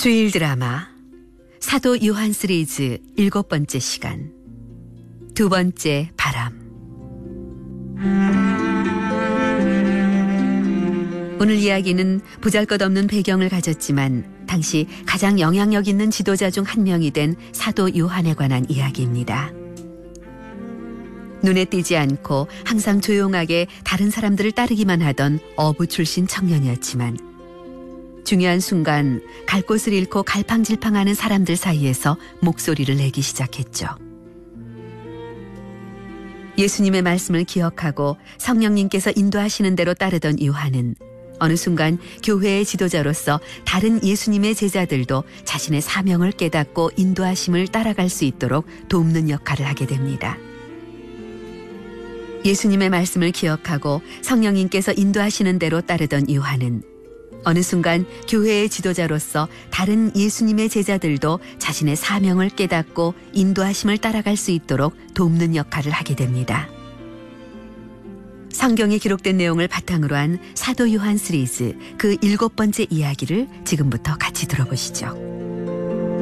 주일 드라마 사도 요한 시리즈 7번째 시간, 두 번째 바람. 오늘 이야기는 보잘것없는 배경을 가졌지만 당시 가장 영향력 있는 지도자 중 한 명이 된 사도 요한에 관한 이야기입니다. 눈에 띄지 않고 항상 조용하게 다른 사람들을 따르기만 하던 어부 출신 청년이었지만 중요한 순간 갈 곳을 잃고 갈팡질팡하는 사람들 사이에서 목소리를 내기 시작했죠. 예수님의 말씀을 기억하고 성령님께서 인도하시는 대로 따르던 요한은 어느 순간 교회의 지도자로서 다른 예수님의 제자들도 자신의 사명을 깨닫고 인도하심을 따라갈 수 있도록 돕는 역할을 하게 됩니다. 예수님의 말씀을 기억하고 성령님께서 인도하시는 대로 따르던 요한은 어느 순간 교회의 지도자로서 다른 예수님의 제자들도 자신의 사명을 깨닫고 인도하심을 따라갈 수 있도록 돕는 역할을 하게 됩니다. 성경에 기록된 내용을 바탕으로 한 사도 요한 시리즈 그 7번째 이야기를 지금부터 같이 들어보시죠.